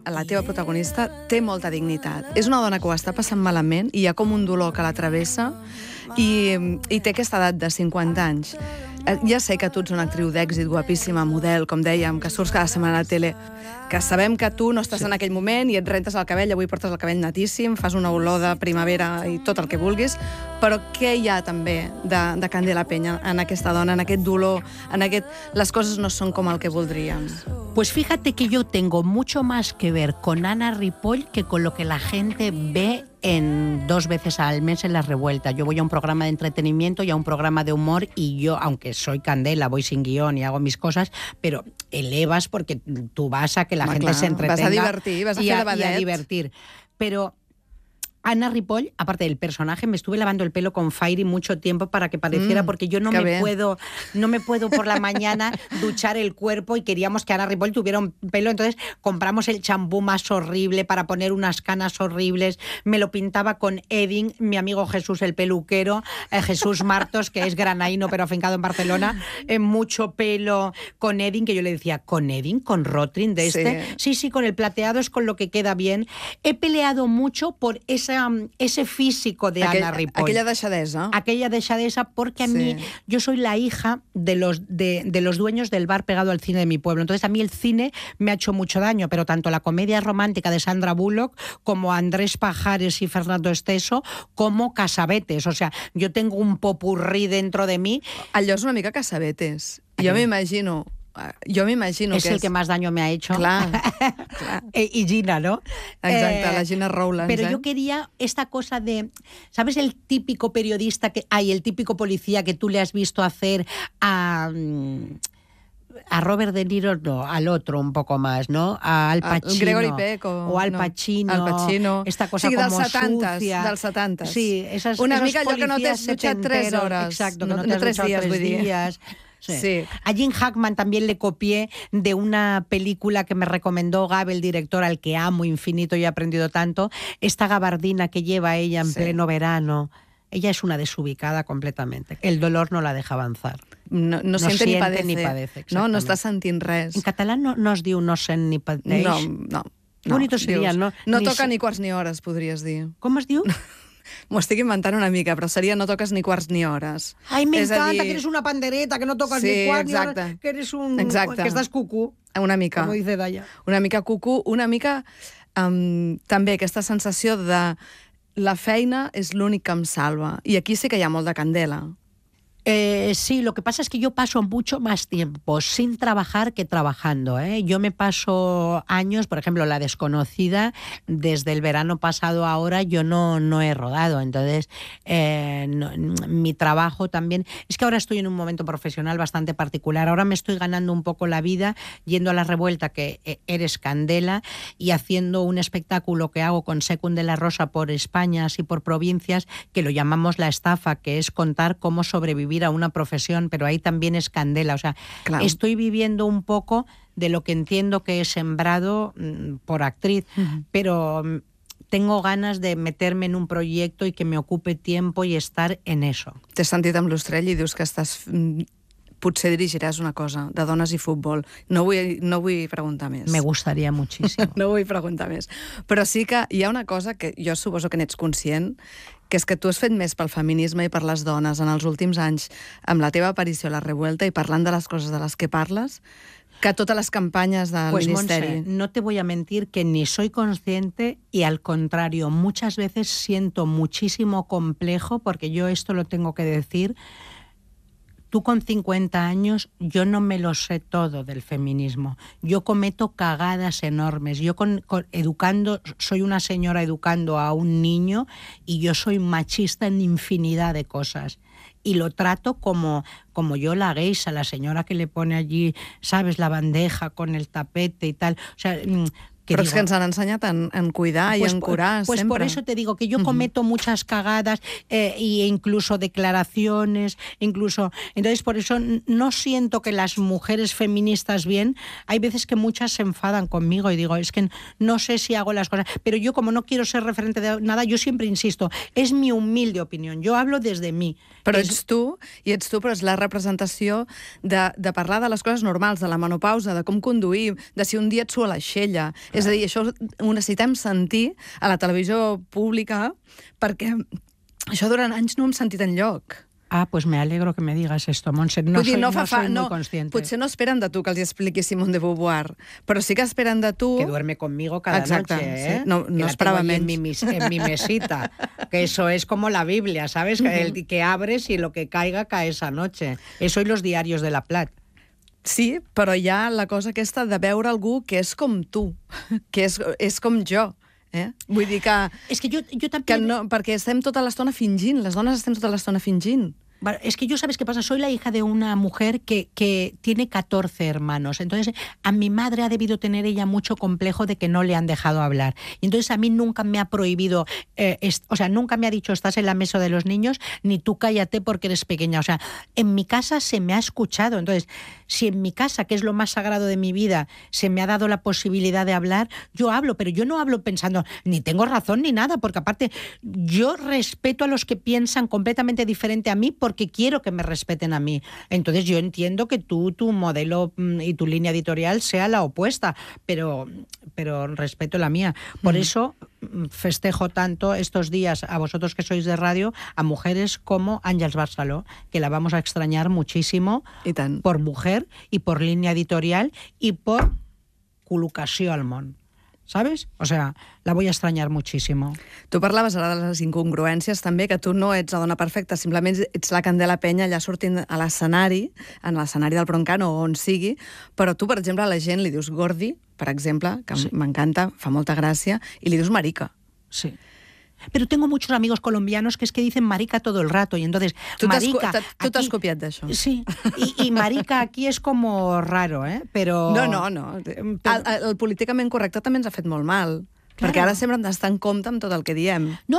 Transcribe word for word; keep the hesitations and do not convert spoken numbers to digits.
la teva protagonista té molta dignitat. És una dona que ho està passant malament i hi ha com un dolor que la travessa i, i té aquesta edat de cinquanta anys. Ja sé que tu ets una actriu d'èxit, guapíssima, model, com dèiem, que surts cada setmana a la tele, que sabem que tu no estàs sí. en aquell moment i et rentes el cabell, avui portes el cabell netíssim, fas una olor de primavera i tot el que vulguis, però què hi ha també de, de Candela Peña en aquesta dona, en aquest dolor, en aquest... Les coses no són com el que voldríem? Pues fíjate que yo tengo mucho más que ver con Ana Ripoll que con lo que la gente ve en dos veces al mes en La Revuelta. Yo voy a un programa de entretenimiento y a un programa de humor y yo, aunque soy Candela, voy sin guión y hago mis cosas, pero elevas porque tú vas a que la Va, gente clar, se entretenga. vas a divertir, vas a y fer a, de badet. y a divertir. Pero Ana Ripoll, aparte del personaje, me estuve lavando el pelo con Fairy mucho tiempo para que pareciera, mm, porque yo no me bien. puedo no me puedo por la mañana duchar el cuerpo y queríamos que Ana Ripoll tuviera un pelo, entonces compramos el champú más horrible para poner unas canas horribles, me lo pintaba con Edding, mi amigo Jesús el peluquero, eh, Jesús Martos, que es granaíno pero afincado en Barcelona, eh, mucho pelo con Edding, que yo le decía, ¿con Edding? ¿Con Rotring de este? Sí. sí, sí, con el plateado es con lo que queda bien. He peleado mucho por esa ese físico de Aquell, Ana Ripoll. Aquella deixadesa. Aquella deixadesa, porque a sí. mí, yo soy la hija de los, de, de los dueños del bar pegado al cine de mi pueblo. Entonces a mí el cine me ha hecho mucho daño, pero tanto la comedia romántica de Sandra Bullock como Andrés Pajares y Fernando Esteso, como Casabetes. O sea, yo tengo un popurrí dentro de mí. Allò és una mica Casabetes. Jo m'imagino... Jo m'imagino es que el és... que más daño me ha hecho. Clar, clar. Y Gina, ¿no? Exacte, eh, la Gina Rowlands. Pero eh? yo quería esta cosa de, ¿sabes el típico periodista que hay, el típico policía que tú le has visto hacer a... a Robert De Niro, no, al otro un poco más, ¿no? A Al Pacino. Gregory Peck o... o Al Pacino. No, Al Pacino. Esta cosa sí, como dels setantes, sucia. Dels setantes. Sí, esas, una esos mica allò que no t'has dutxat tres hores. Exacto, que no, no, no te has tres dutxat días, tres vull dir. días. Sí. Sí. A Jim Hackman también le copié de una película que me recomendó Gabe, el director, al que amo infinito y he aprendido tanto, esta gabardina que lleva ella en sí. pleno verano. Ella es una desubicada completamente. El dolor no la deja avanzar. No, no, no siente, siente ni padece. Ni padece no, no està sentint res. En català no, no es diu no sent ni pateix. No, no. no bonito seria, dius, no? No ni toca se... ni quarts ni hores, podries dir. Com es diu? M'ho estic inventant una mica, però seria no toques ni quarts ni hores. Ai, m'encanta, dir... que eres una pandereta, que no toques sí, ni quarts exacte. ni hores, que eres un... Exacte. que estàs cucú. Una mica. Com dice Daya. Una mica cucú, una mica... Um, també aquesta sensació de la feina és l'únic que em salva. I aquí sí que hi ha molt de candela. Eh, sí, lo que pasa es que yo paso mucho más tiempo sin trabajar que trabajando, ¿eh? Yo me paso años, por ejemplo, La Desconocida, desde el verano pasado a ahora yo no, no he rodado, entonces eh, no, mi trabajo también... Es que ahora estoy en un momento profesional bastante particular, ahora me estoy ganando un poco la vida yendo a La Revuelta, que eres Candela, y haciendo un espectáculo que hago con Secund de la Rosa por España, así por provincias, que lo llamamos La Estafa, que es contar cómo sobrevivir a una profesión, pero ahí también es Candela. O sea, claro. Estoy viviendo un poco de lo que entiendo que he sembrado mmm, por actriz, uh-huh. pero mmm, tengo ganas de meterme en un proyecto y que me ocupe tiempo y estar en eso. T'he sentit amb l'Ostrell i dius que estàs... potser dirigiràs una cosa de dones i futbol. No vull, no vull preguntar més. Me gustaría muchísimo. No vull preguntar més. Però sí que hi ha una cosa que jo suposo que n'ets conscient, que és que tu has fet més pel feminisme i per les dones en els últims anys amb la teva aparició a La Revuelta i parlant de les coses de les que parles, que totes les campanyes del pues, Ministeri. Montse, no te voy a mentir que ni soy consciente y al contrario, muchas veces siento muchísimo complejo, porque yo esto lo tengo que decir. Tú con cincuenta años, yo no me lo sé todo del feminismo. Yo cometo cagadas enormes. Yo con, con, educando, soy una señora educando a un niño y yo soy machista en infinidad de cosas. Y lo trato como, como yo la geisha, la señora que le pone allí, ¿sabes?, la bandeja con el tapete y tal. O sea... Que Pero digo, es que ens han ensenyat en, en cuidar pues, y en curar pues siempre. Por eso te digo que yo cometo uh-huh. muchas cagadas eh, e incluso declaraciones, incluso... Entonces, por eso no siento que las mujeres feministas bien... Hay veces que muchas se enfadan conmigo y digo, es que no sé si hago las cosas... Pero yo, como no quiero ser referente de nada, yo siempre insisto, es mi humilde opinión, yo hablo desde mí. Però és... ets tu, i ets tu, però és la representació de, de parlar de les coses normals, de la menopausa, de com conduir, de si un dia et sua l'aixella. És a dir, això ho necessitem sentir a la televisió pública perquè això durant anys no hem sentit enlloc. Ah, pues me alegro que me digas esto, Montse. No, dir, soy, no, no fa, fa, soy muy no, consciente. Potser no esperen de tu que els expliquis Simone de Beauvoir, però sí que esperen de tu... Que duerme conmigo cada Exacte, noche, ¿eh? Sí. No, que no la esperaba tengo ahí menys. en mi, mis- en mi mesita. Que eso es como la Biblia, ¿sabes? Que, el, que abres y lo que caiga cae esa noche. Eso y los diarios de la Plat. Sí, però hi ha la cosa aquesta de veure algú que és com tu, que és, és com jo. Eh? Vull dir que... Es que yo, yo también... que no, perquè estem tota l'estona fingint, les dones estem tota l'estona fingint. Es que yo, ¿sabes qué pasa? Soy la hija de una mujer que, que tiene catorce hermanos. Entonces, a mi madre ha debido tener ella mucho complejo de que no le han dejado hablar. Y entonces a mí nunca me ha prohibido, eh, est- o sea, nunca me ha dicho estás en la mesa de los niños, ni tú cállate porque eres pequeña. O sea, en mi casa se me ha escuchado. Entonces, si en mi casa, que es lo más sagrado de mi vida, se me ha dado la posibilidad de hablar, yo hablo, pero yo no hablo pensando, ni tengo razón ni nada, porque aparte yo respeto a los que piensan completamente diferente a mí porque quiero que me respeten a mí. Entonces yo entiendo que tú, tu modelo mm, y tu línea editorial sea la opuesta, pero, pero respeto la mía. Por Mm. eso mm, festejo tanto estos días a vosotros que sois de radio, a mujeres como Àngels Barceló, que la vamos a extrañar muchísimo I tant. por mujer y por línea editorial y por col·locació al món. ¿Sabes? O sea, la voy a extrañar muchísimo. Tu parlaves ara de les incongruències també, que tu no ets la dona perfecta, simplement ets la Candela Penya allà sortint a l'escenari, en l'escenari del Broncano o on sigui, però tu, per exemple, a la gent li dius Gordi, per exemple, que Sí. m'encanta, fa molta gràcia, i li dius marica. Sí. Pero tengo muchos amigos colombianos que es que dicen marica todo el rato y entonces Tu t'has co- marica... t'ha- tu t'has aquí- copiat d'això. Sí, y, y marica aquí es como raro, ¿eh? Pero... No, no, no. El, el políticament correcte també ens ha fet molt mal, Claro. perquè ara sempre hem d'estar en compte amb tot el que diem. No,